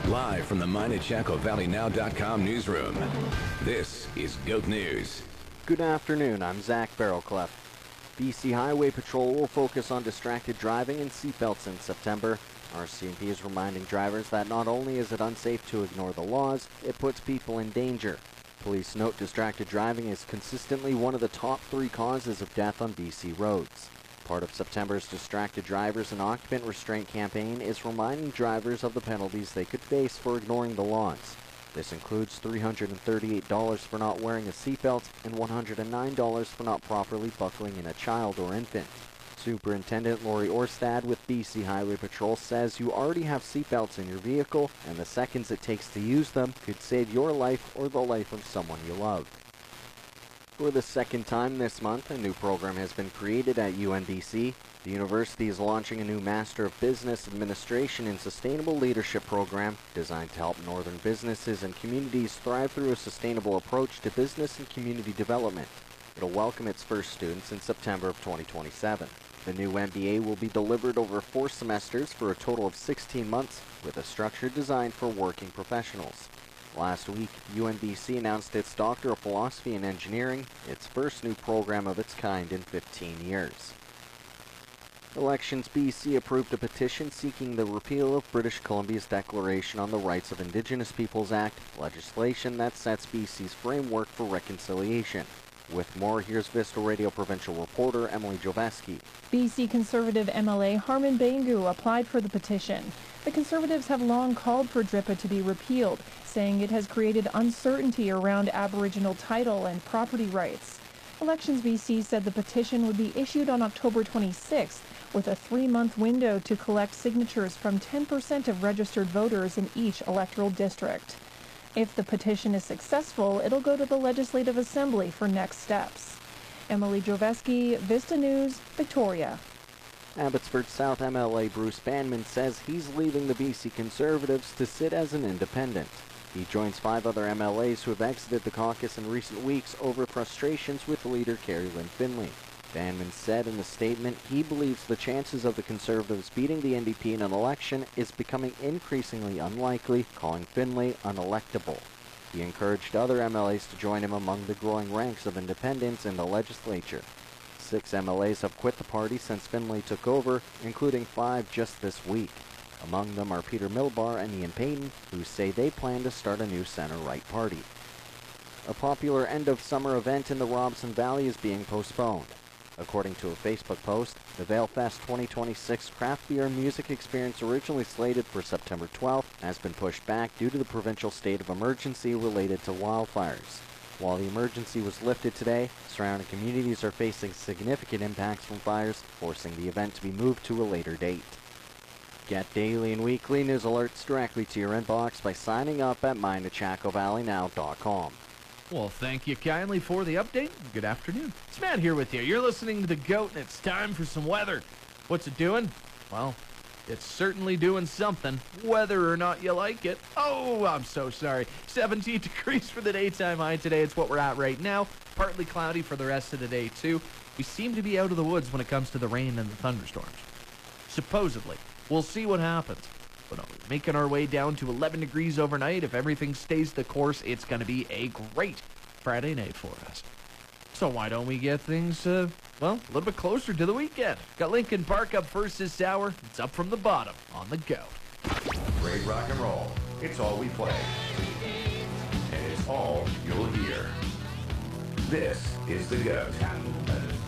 Live from the MineAChacoValleyNow.com newsroom, this is GOAT News. Good afternoon, I'm Zach Barrelclough. BC Highway Patrol will focus on distracted driving and seatbelts in September. RCMP is reminding drivers that not only is it unsafe to ignore the laws, it puts people in danger. Police note distracted driving is consistently one of the top 3 causes of death on BC roads. Part of September's Distracted Drivers and Occupant Restraint campaign is reminding drivers of the penalties they could face for ignoring the laws. This includes $338 for not wearing a seatbelt and $109 for not properly buckling in a child or infant. Superintendent Lori Orstad with BC Highway Patrol says you already have seatbelts in your vehicle, and the seconds it takes to use them could save your life or the life of someone you love. For the second time this month, a new program has been created at UNBC. The university is launching a new Master of Business Administration and Sustainable Leadership program designed to help northern businesses and communities thrive through a sustainable approach to business and community development. It'll welcome its first students in September of 2027. The new MBA will be delivered over 4 semesters for a total of 16 months with a structure designed for working professionals. Last week, UNBC announced its Doctor of Philosophy in Engineering, its first new program of its kind in 15 years. Elections BC approved a petition seeking the repeal of British Columbia's Declaration on the Rights of Indigenous Peoples Act, legislation that sets BC's framework for reconciliation. With more, here's Vista Radio provincial reporter Emily Joveski. BC Conservative MLA Harman Bangu applied for the petition. The Conservatives have long called for DRIPA to be repealed, saying it has created uncertainty around Aboriginal title and property rights. Elections BC said the petition would be issued on October 26th, with a 3-month window to collect signatures from 10% of registered voters in each electoral district. If the petition is successful, it'll go to the Legislative Assembly for next steps. Emily Joveski, Vista News, Victoria. Abbotsford South MLA Bruce Banman says he's leaving the BC Conservatives to sit as an independent. He joins 5 other MLAs who have exited the caucus in recent weeks over frustrations with leader Kerry Lynn Finley. Banman said in a statement he believes the chances of the Conservatives beating the NDP in an election is becoming increasingly unlikely, calling Finley unelectable. He encouraged other MLAs to join him among the growing ranks of independents in the legislature. 6 MLAs have quit the party since Finley took over, including 5 just this week. Among them are Peter Milbar and Ian Payton, who say they plan to start a new center-right party. A popular end-of-summer event in the Robson Valley is being postponed. According to a Facebook post, the ValeFest 2026 craft beer music experience originally slated for September 12th has been pushed back due to the provincial state of emergency related to wildfires. While the emergency was lifted today, surrounding communities are facing significant impacts from fires, forcing the event to be moved to a later date. Get daily and weekly news alerts directly to your inbox by signing up at MineAChacoValleyNow.com. Well, thank you kindly for the update. Good afternoon. It's Matt here with you. You're listening to The GOAT, and it's time for some weather. What's it doing? Well, it's certainly doing something, whether or not you like it. Oh, I'm so sorry. 17 degrees for the daytime high today. It's what we're at right now. Partly cloudy for the rest of the day, too. We seem to be out of the woods when it comes to the rain and the thunderstorms. Supposedly. We'll see what happens. But making our way down to 11 degrees overnight. If everything stays the course, it's going to be a great Friday night for us. So why don't we get things, a little bit closer to the weekend? Got Lincoln Park up first this hour. It's up from the bottom on the GOAT. Great rock and roll. It's all we play. And it's all you'll hear. This is the GOAT.